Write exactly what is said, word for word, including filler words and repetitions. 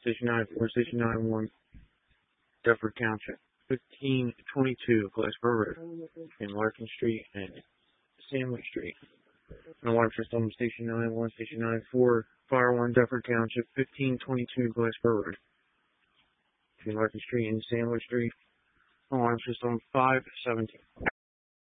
Station nine four, Station nine one, Dufferin Township, fifteen twenty-two Glassboro Road, in Larkin Street and Sandwich Street. An alarm system, Station nine one, Station nine four, Fire one, Dufferin Township, fifteen twenty-two Glassboro Road, between Larkin Street and Sandwich Street. Alarm system five seventeen.